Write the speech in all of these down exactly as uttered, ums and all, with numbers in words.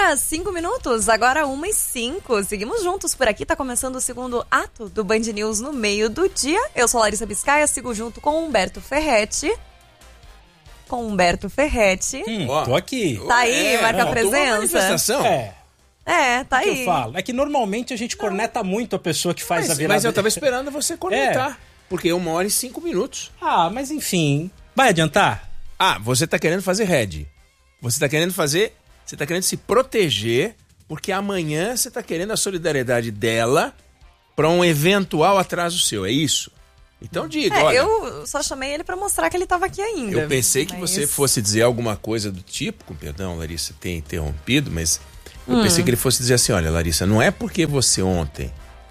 dia, cinco minutos, agora uma e cinco. Seguimos juntos por aqui, tá começando o segundo ato do Band News no meio do dia. Eu sou Larissa Biscaia, sigo junto com Humberto Ferretti. Com Humberto Ferretti. Hum, tô aqui. Tá aí, é, marca ó, a presença. É. É, tá o que aí. eu falo? É que normalmente a gente corneta muito a pessoa que faz mas, a virada. Mas eu tava esperando você cornetar. É. Porque é uma hora e cinco minutos. Ah, mas enfim. Vai adiantar? Ah, você tá querendo fazer head. Você tá querendo fazer... Você tá querendo se proteger, porque amanhã você tá querendo a solidariedade dela pra um eventual atraso seu, é isso? Então diga, é, olha... Eu só chamei ele pra mostrar que ele tava aqui ainda. Eu pensei que mas... você fosse dizer alguma coisa do tipo, com perdão, Larissa, ter interrompido, mas eu hum. pensei que ele fosse dizer assim, olha, Larissa, não é porque você ontem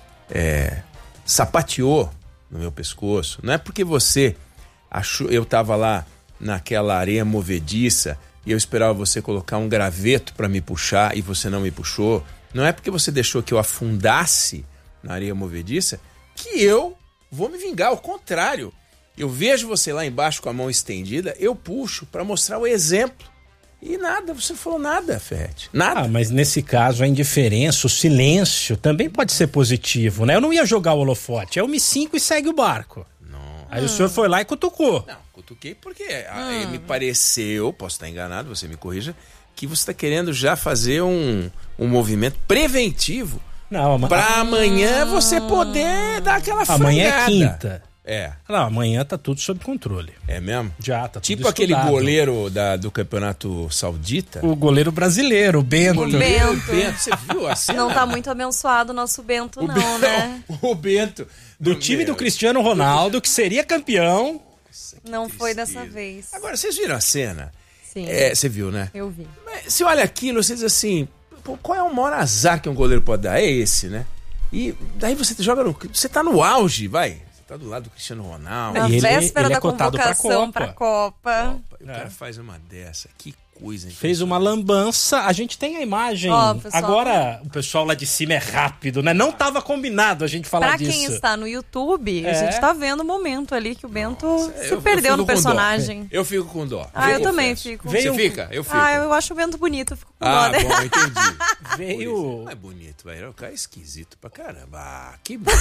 é, sapateou no meu pescoço, não é porque você achou, eu tava lá naquela areia movediça e eu esperava você colocar um graveto para me puxar e você não me puxou, não é porque você deixou que eu afundasse na areia movediça que eu vou me vingar, ao contrário. Eu vejo você lá embaixo com a mão estendida, eu puxo para mostrar o exemplo. E nada, você não falou nada, Ferretti. Nada. Ah, mas nesse caso a indiferença, o silêncio também pode ser positivo, né? Eu não ia jogar o holofote, é o M cinco e segue o barco. Não. Aí hum. o senhor foi lá e cutucou. Não, cutuquei porque hum. me pareceu, posso estar enganado, você me corrija, que você está querendo já fazer um, um movimento preventivo. Não, ama... Pra amanhã você poder dar aquela frangada. Amanhã é quinta. É. Não, amanhã tá tudo sob controle. É mesmo? Já, tá tipo tudo aquele estudado. goleiro da, do campeonato saudita. O goleiro brasileiro, o Bento. O Bento. Bento, você viu a cena? Não tá muito abençoado o nosso Bento, o não, Bento, né? O Bento. Do meu, time do Cristiano Ronaldo, que seria campeão. Nossa, não tristeza. foi dessa vez. Agora, vocês viram a cena? Sim. É, você viu, né? Eu vi. Mas, você olha aquilo, você diz assim, pô, qual é o maior azar que um goleiro pode dar? É esse, né? E daí você joga no... Você tá no auge, vai. Você tá do lado do Cristiano Ronaldo. Na e véspera ele, ele da é cotado convocação pra pra Copa. Copa. Copa. E o É. cara faz uma dessa. Que coisa. Fez uma lambança. A gente tem a imagem. Ó, pessoal, agora o pessoal lá de cima é rápido, né? Não tava combinado a gente falar pra disso. Pra quem está no YouTube, É. a gente tá vendo o momento ali que o Bento Nossa, se eu, perdeu eu no personagem. Dó. Eu fico com dó. Ah, eu, eu também confesso. fico. Veio Você um... fica? Eu fico. Ah, eu acho o Bento bonito, eu fico com Ah, dó, né? bom, entendi. Veio... Não é bonito, velho. O cara é esquisito pra caramba. Ah, que bonito.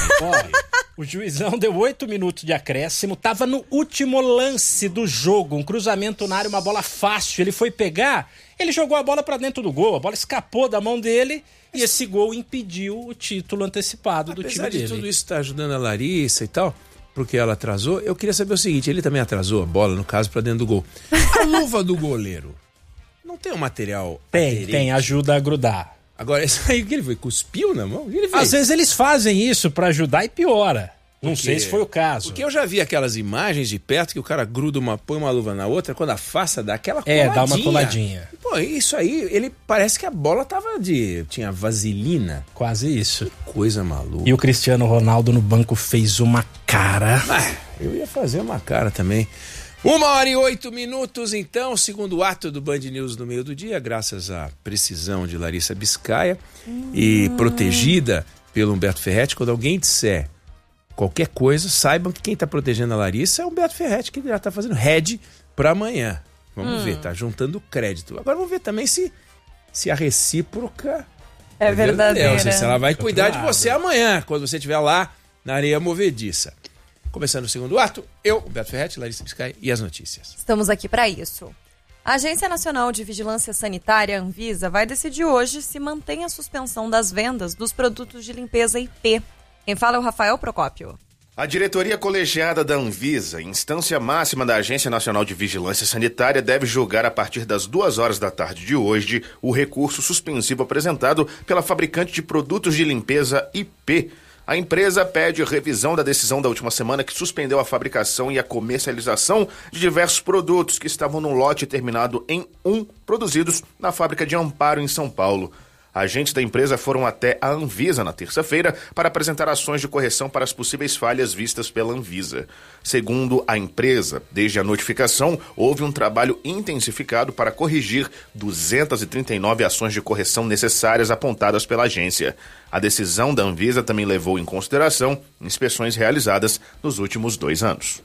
O juizão deu oito minutos de acréscimo, tava no último lance do jogo, um cruzamento na área, uma bola fácil, ele foi pegar, ele jogou a bola pra dentro do gol, a bola escapou da mão dele e esse gol impediu o título antecipado do time dele. Apesar de tudo isso estar ajudando a Larissa e tal, porque ela atrasou, eu queria saber o seguinte, ele também atrasou a bola, no caso, pra dentro do gol. A luva do goleiro, não tem um material Tem, aderente? tem, ajuda a grudar. Agora, isso aí, o que ele foi? Cuspiu na mão? O que ele fez? Às vezes eles fazem isso pra ajudar e piora. Não Porque- sei se foi o caso. Porque eu já vi aquelas imagens de perto que o cara gruda uma, põe uma luva na outra, quando afasta dá aquela É, coladinha. dá uma coladinha. Pô, isso aí, ele parece que a bola tava de... tinha vaselina. Quase isso. Coisa maluca. E o Cristiano Ronaldo no banco fez uma cara. Ah, eu ia fazer uma cara também. Uma hora e oito minutos, então, segundo ato do Band News no meio do dia, graças à precisão de Larissa Biscaia hum. e protegida pelo Humberto Ferretti. Quando alguém disser qualquer coisa, saibam que quem está protegendo a Larissa é o Humberto Ferretti, que já está fazendo head para amanhã. Vamos hum. ver, tá juntando crédito. Agora vamos ver também se, se a recíproca é, é verdadeira. Não sei se ela vai Outro cuidar lado. de você amanhã, quando você estiver lá na areia movediça. Começando o segundo ato, eu, Humberto Ferretti, Larissa Biscaia e as notícias. Estamos aqui para isso. A Agência Nacional de Vigilância Sanitária, Anvisa, vai decidir hoje se mantém a suspensão das vendas dos produtos de limpeza I P. Quem fala é o Rafael Procópio. A diretoria colegiada da Anvisa, instância máxima da Agência Nacional de Vigilância Sanitária, deve julgar a partir das duas horas da tarde de hoje o recurso suspensivo apresentado pela fabricante de produtos de limpeza I P. A empresa pede revisão da decisão da última semana que suspendeu a fabricação e a comercialização de diversos produtos que estavam num lote terminado em um, produzidos na fábrica de Amparo, em São Paulo. Agentes da empresa foram até a Anvisa na terça-feira para apresentar ações de correção para as possíveis falhas vistas pela Anvisa. Segundo a empresa, desde a notificação, houve um trabalho intensificado para corrigir duzentas e trinta e nove ações de correção necessárias apontadas pela agência. A decisão da Anvisa também levou em consideração inspeções realizadas nos últimos dois anos.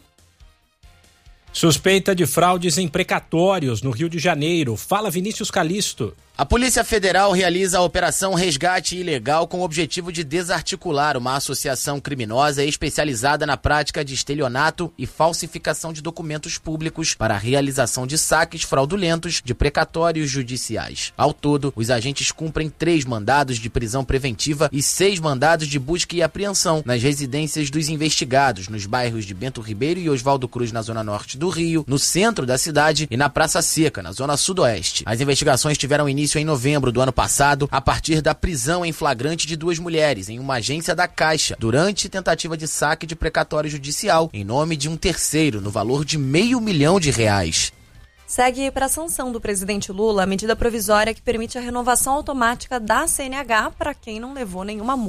Suspeita de fraudes em precatórios no Rio de Janeiro. Fala Vinícius Calixto. A Polícia Federal realiza a Operação Resgate Ilegal com o objetivo de desarticular uma associação criminosa especializada na prática de estelionato e falsificação de documentos públicos para a realização de saques fraudulentos de precatórios judiciais. Ao todo, os agentes cumprem três mandados de prisão preventiva e seis mandados de busca e apreensão nas residências dos investigados, nos bairros de Bento Ribeiro e Oswaldo Cruz, na zona norte do Rio, no centro da cidade e na Praça Seca, na zona sudoeste. As investigações tiveram início em novembro do ano passado, a partir da prisão em flagrante de duas mulheres em uma agência da Caixa, durante tentativa de saque de precatório judicial, em nome de um terceiro, no valor de meio milhão de reais. Segue para a sanção do presidente Lula a medida provisória que permite a renovação automática da C N H para quem não levou nenhuma multa.